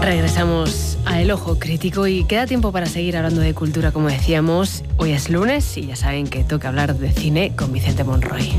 Regresamos a El Ojo Crítico y queda tiempo para seguir hablando de cultura, como decíamos. Hoy es lunes y ya saben que toca hablar de cine con Vicente Monroy.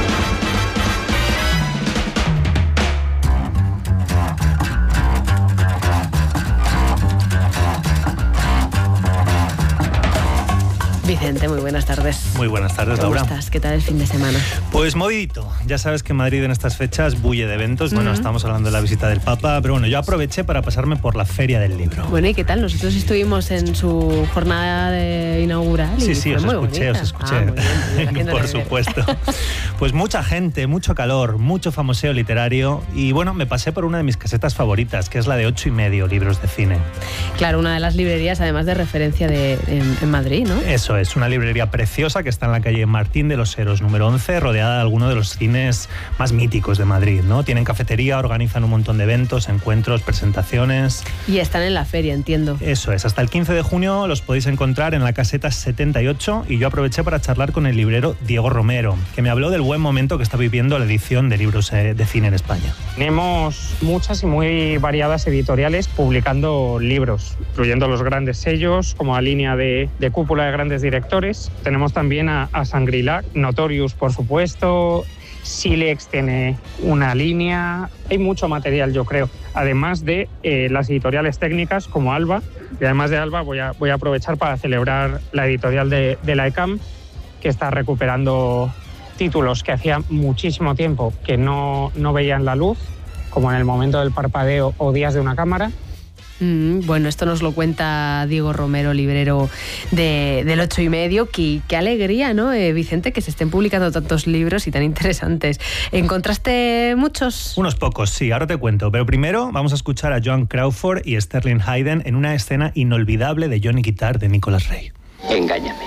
Vicente, muy buenas tardes. Muy buenas tardes, Laura. ¿Cómo estás? ¿Qué tal el fin de semana? Pues movidito. Ya sabes que Madrid en estas fechas bulle de eventos. Bueno, estamos hablando de la visita del Papa, pero bueno, yo aproveché para pasarme por la Feria del Libro. Bueno, ¿y qué tal? Nosotros estuvimos en su jornada inaugural. Sí, os escuché. Muy bien, por supuesto. Pues mucha gente, mucho calor, mucho famoseo literario y bueno, me pasé por una de mis casetas favoritas, que es la de 8:30 libros de cine. Claro, una de las librerías además de referencia en Madrid, ¿no? Eso es, una librería preciosa que está en la calle Martín de los Heros, número 11, rodeada de algunos de los cines más míticos de Madrid, ¿no? Tienen cafetería, organizan un montón de eventos, encuentros, presentaciones. Y están en la feria, entiendo. Eso es, hasta el 15 de junio los podéis encontrar en la caseta 78 y yo aproveché para charlar con el librero Diego Romero, que me habló del buen momento que está viviendo la edición de libros de cine en España. Tenemos muchas y muy variadas editoriales publicando libros, incluyendo los grandes sellos, como la línea de Cúpula de grandes directores. Tenemos también a Shangri-La, Notorious, por supuesto. Silex tiene una línea. Hay mucho material, yo creo. Además de las editoriales técnicas como Alba. Y además de Alba voy a aprovechar para celebrar la editorial de la ECAM, que está recuperando títulos que hacía muchísimo tiempo que no veían la luz, como en El momento del parpadeo o Días de una cámara. Bueno, esto nos lo cuenta Diego Romero, librero del 8:30. Qué alegría, ¿no, Vicente, que se estén publicando tantos libros y tan interesantes. ¿Encontraste muchos? Unos pocos, sí, ahora te cuento. Pero primero vamos a escuchar a Joan Crawford y Sterling Hayden en una escena inolvidable de Johnny Guitar de Nicholas Ray. Engáñame.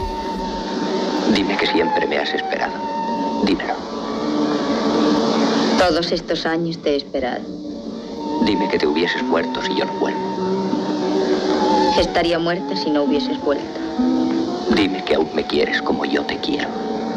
Dime que siempre me has esperado. Dímelo. Todos estos años te he esperado. Dime que te hubieses muerto si yo no vuelvo. Estaría muerta si no hubieses vuelto. Dime que aún me quieres como yo te quiero.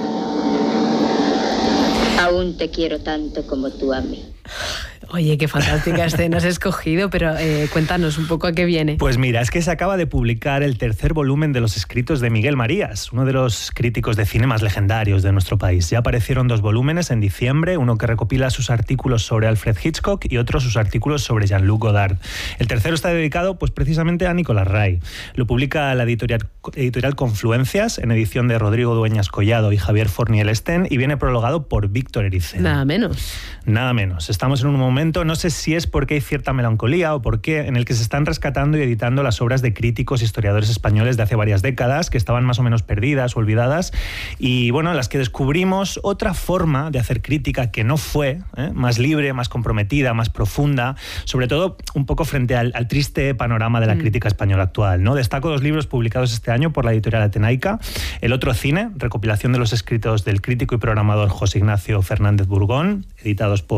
Aún te quiero tanto como tú a mí. Oye, qué fantástica escena has escogido, pero cuéntanos un poco a qué viene. Pues mira, es que se acaba de publicar el tercer volumen de los escritos de Miguel Marías, uno de los críticos de cine más legendarios de nuestro país. Ya aparecieron 2 volúmenes en diciembre, uno que recopila sus artículos sobre Alfred Hitchcock y otro sus artículos sobre Jean-Luc Godard. El tercero está dedicado pues precisamente a Nicholas Ray. Lo publica la editorial Confluencias, en edición de Rodrigo Dueñas Collado y Javier Forniel Estén, y viene prologado por Víctor Ericena. Nada menos. Nada menos. Estamos en un momento, no sé si es porque hay cierta melancolía o por qué, en el que se están rescatando y editando las obras de críticos e historiadores españoles de hace varias décadas, que estaban más o menos perdidas o olvidadas, y bueno, en las que descubrimos otra forma de hacer crítica que no fue más libre, más comprometida, más profunda, sobre todo un poco frente al triste panorama de la crítica española actual, ¿no? Destaco 2 libros publicados este año por la editorial Atenaica: El otro cine, recopilación de los escritos del crítico y programador José Ignacio Fernández Burgón, editados por